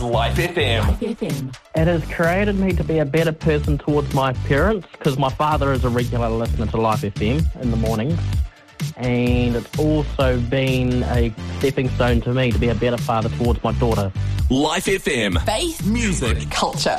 Life FM. It has created me to be a better person towards my parents because my father is a regular listener to Life FM in the mornings. And it's also been a stepping stone to me to be a better father towards my daughter. Life FM. Faith, music, culture.